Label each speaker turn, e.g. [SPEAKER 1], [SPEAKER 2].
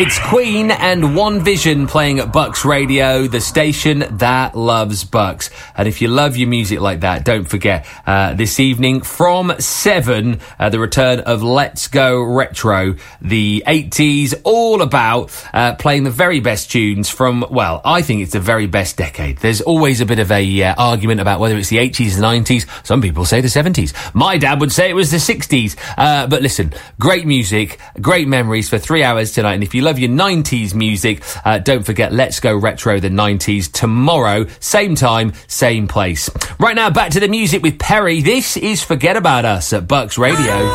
[SPEAKER 1] It's Queen and One Vision playing at Bucks Radio, the station that loves Bucks. And if you love your music like that, don't forget, this evening from 7, the return of Let's Go Retro, the 80s, all about playing the very best tunes from, well, I think it's the very best decade. There's always a bit of a argument about whether it's the 80s, the 90s. Some people say the 70s. My dad would say it was the 60s. But listen, great music, great memories for 3 hours tonight. And if you love your 90s music, don't forget Let's Go Retro the 90s tomorrow, same time, same place. Right now, back to the music with Perry. This is Forget About Us at Bucks Radio.